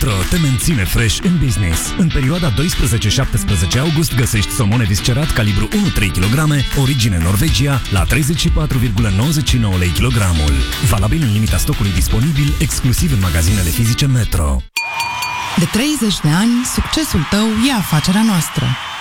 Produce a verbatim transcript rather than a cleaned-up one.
Metro te menține fresh în business. În perioada doisprezece șaptesprezece august găsești somone viscerat calibru unu virgulă trei kilograme, origine Norvegia, la treizeci și patru virgulă nouăzeci și nouă lei kilogramul. Valabil în limita stocului disponibil, exclusiv în magazinele fizice Metro. De treizeci de ani, succesul tău e afacerea noastră.